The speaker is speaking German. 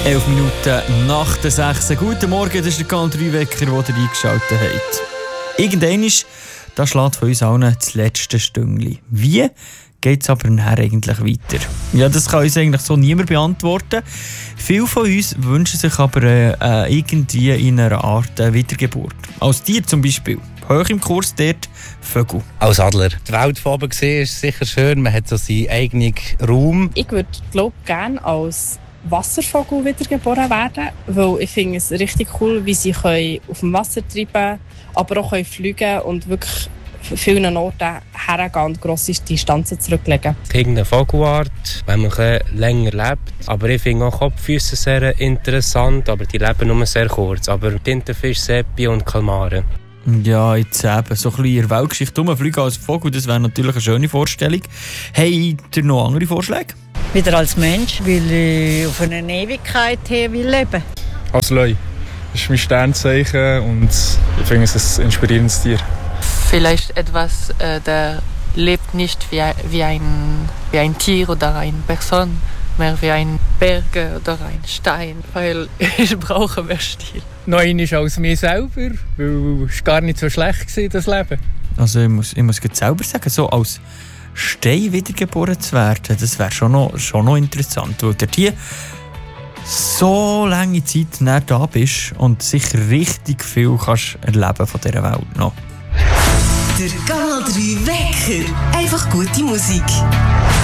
11 Minuten nach der 6. Guten Morgen, das ist der Kanal 3 Wecker, den ihr eingeschaltet habt. Irgendwann da schlägt von uns allen das letzte Stüngli. Wie geht es aber nachher eigentlich weiter? Ja, das kann uns eigentlich so niemand beantworten. Viele von uns wünschen sich aber irgendwie in einer Art Wiedergeburt. Als Tier zum Beispiel. Hoch im Kurs dort Vögel. Als Adler. Die Welt von oben gesehen ist sicher schön. Man hat so seinen eigenen Raum. Ich würde, gerne als Wasservogel wiedergeboren werden, weil ich finde es richtig cool, wie sie auf dem Wasser treiben können, aber auch fliegen und wirklich vielen Orten hergehen und grosse Distanzen zurücklegen. Irgendeine Vogelart, wenn man länger lebt. Aber ich finde auch Kopffüße sehr interessant, aber die leben nur sehr kurz. Aber Tintenfisch, Seppi und Kalmare. Ja, jetzt eben so ein bisschen in der Weltgeschichte rumfliegen als Vogel, das wäre natürlich eine schöne Vorstellung. Habt ihr noch andere Vorschläge? Wieder als Mensch, weil ich auf eine Ewigkeit her will leben. Als Löwe. Das ist mein Sternzeichen und ich finde es ein inspirierendes Tier. Vielleicht etwas, der lebt nicht wie ein Tier oder eine Person, mehr wie ein Berg oder ein Stein, weil ich brauche mehr Stil. Noch einmal als mir selber, weil es gar nicht so schlecht war, das Leben. Also ich muss selber sagen, so als Stein wiedergeboren zu werden, das wäre schon noch interessant, weil du hier so lange Zeit näher da bist und sicher richtig viel kannst erleben von dieser Welt noch. Der Kanal 3 Wecker. Einfach gute Musik.